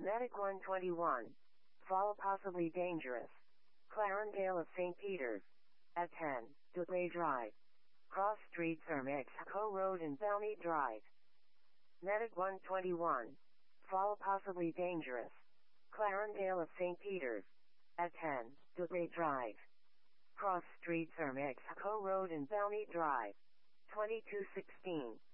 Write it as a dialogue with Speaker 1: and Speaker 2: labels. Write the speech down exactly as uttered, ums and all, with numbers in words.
Speaker 1: Medic one twenty-one. Fall possibly dangerous. Clarendale of Saint Peter's. At ten, Dudley Drive. Cross Street or Mexico Road and Belmead Drive. Medic one twenty-one. Fall possibly dangerous. Clarendale of Saint Peter's. At ten, Dudley Drive. Cross Street or Mexico Road and Belmead Drive. twenty-two sixteen.